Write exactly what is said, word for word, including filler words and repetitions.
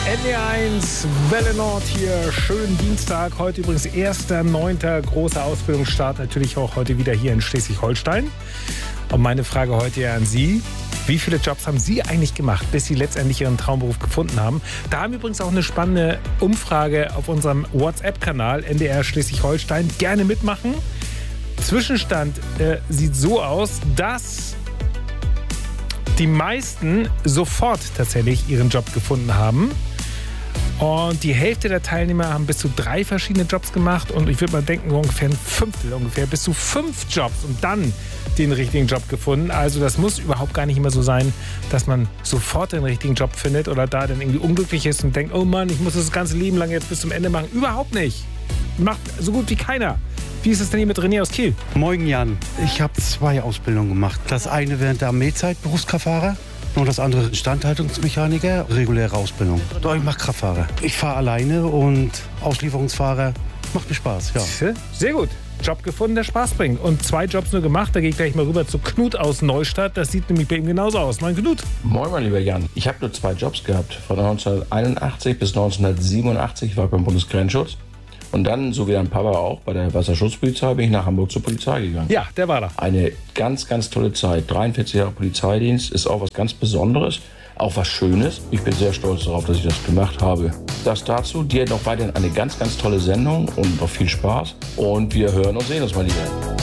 N D R eins, Welle Nord hier, schönen Dienstag. Heute übrigens erster neunter großer Ausbildungsstart, natürlich auch heute wieder hier in Schleswig-Holstein. Und meine Frage heute ja an Sie: Wie viele Jobs haben Sie eigentlich gemacht, bis Sie letztendlich Ihren Traumberuf gefunden haben? Da haben wir übrigens auch eine spannende Umfrage auf unserem WhatsApp-Kanal N D R Schleswig-Holstein. Gerne mitmachen. Zwischenstand äh, sieht so aus, dass die meisten sofort tatsächlich ihren Job gefunden haben. Und die Hälfte der Teilnehmer haben bis zu drei verschiedene Jobs gemacht. Und ich würde mal denken, ungefähr ein Fünftel, ungefähr bis zu fünf Jobs und dann den richtigen Job gefunden. Also das muss überhaupt gar nicht immer so sein, dass man sofort den richtigen Job findet oder da dann irgendwie unglücklich ist und denkt, oh Mann, ich muss das ganze Leben lang jetzt bis zum Ende machen. Überhaupt nicht. Macht so gut wie keiner. Wie ist es denn hier mit René aus Kiel? Moin Jan, ich habe zwei Ausbildungen gemacht. Das eine während der Armeezeit, Berufskraftfahrer. Und das andere Instandhaltungsmechaniker, reguläre Ausbildung. Doch, ich mache Kraftfahrer. Ich fahre alleine und Auslieferungsfahrer. Macht mir Spaß, ja. Sehr gut. Job gefunden, der Spaß bringt. Und zwei Jobs nur gemacht. Da gehe ich gleich mal rüber zu Knut aus Neustadt. Das sieht nämlich bei ihm genauso aus. Mein Knut. Moin, mein lieber Jan. Ich habe nur zwei Jobs gehabt. Von neunzehnhunderteinundachtzig bis neunzehnhundertsiebenundachtzig war ich beim Bundesgrenzschutz. Und dann, so wie dein Papa auch, bei der Wasserschutzpolizei bin ich nach Hamburg zur Polizei gegangen. Ja, der war da. Eine ganz, ganz tolle Zeit. dreiundvierzig Jahre Polizeidienst ist auch was ganz Besonderes, auch was Schönes. Ich bin sehr stolz darauf, dass ich das gemacht habe. Das dazu. Dir noch weiterhin eine ganz, ganz tolle Sendung und noch viel Spaß. Und wir hören und sehen uns mal wieder.